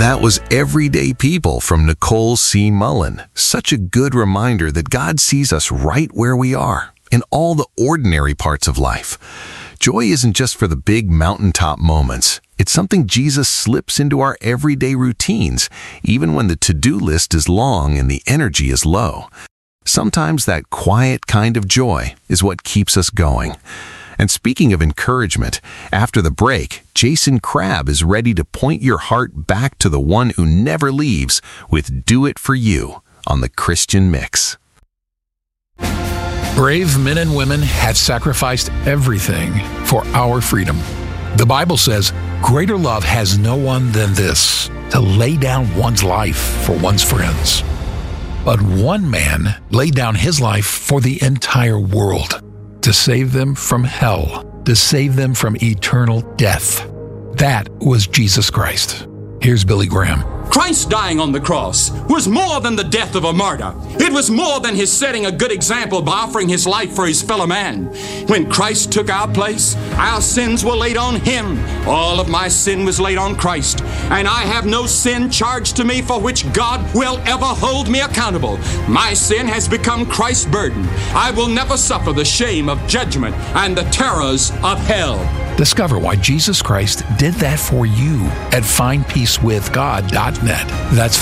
That was Everyday People from Nicole C. Mullen. Such a good reminder that God sees us right where we are, in all the ordinary parts of life. Joy isn't just for the big mountaintop moments. It's something Jesus slips into our everyday routines, even when the to-do list is long and the energy is low. Sometimes that quiet kind of joy is what keeps us going. And speaking of encouragement, after the break, Jason Crabb is ready to point your heart back to the one who never leaves with Do It For You on the Christian Mix. Brave men and women have sacrificed everything for our freedom. The Bible says, greater love has no one than this, to lay down one's life for one's friends. But one man laid down his life for the entire world, to save them from hell, to save them from eternal death. That was Jesus Christ. Here's Billy Graham. Christ dying on the cross was more than the death of a martyr. It was more than his setting a good example by offering his life for his fellow man. When Christ took our place, our sins were laid on him. All of my sin was laid on Christ. And I have no sin charged to me for which God will ever hold me accountable. My sin has become Christ's burden. I will never suffer the shame of judgment and the terrors of hell. Discover why Jesus Christ did that for you at findpeacewithgod.net. That's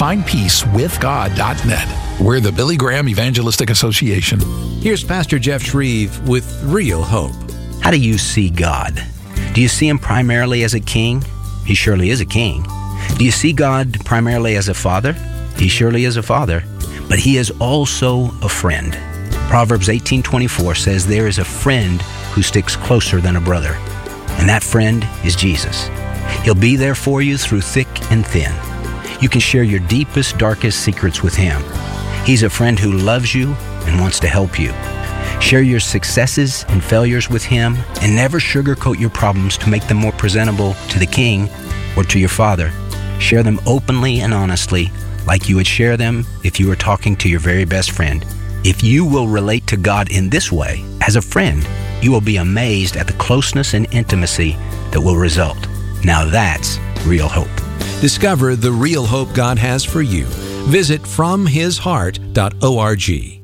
findpeacewithgod.net. We're the Billy Graham Evangelistic Association. Here's Pastor Jeff Shreve with Real Hope. How do you see God? Do you see him primarily as a king? He surely is a king. Do you see God primarily as a father? He surely is a father. But he is also a friend. Proverbs 18:24 says there is a friend who sticks closer than a brother. And that friend is Jesus. He'll be there for you through thick and thin. You can share your deepest, darkest secrets with him. He's a friend who loves you and wants to help you. Share your successes and failures with him and never sugarcoat your problems to make them more presentable to the king or to your father. Share them openly and honestly, like you would share them if you were talking to your very best friend. If you will relate to God in this way, as a friend, you will be amazed at the closeness and intimacy that will result. Now that's real hope. Discover the real hope God has for you. Visit FromHisHeart.org.